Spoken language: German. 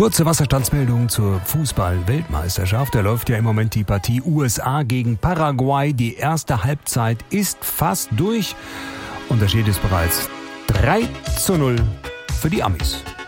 Kurze Wasserstandsmeldung zur Fußball-Weltmeisterschaft. Da läuft ja im Moment die Partie USA gegen Paraguay. Die erste Halbzeit ist fast durch und da steht es bereits 3:0 für die Amis.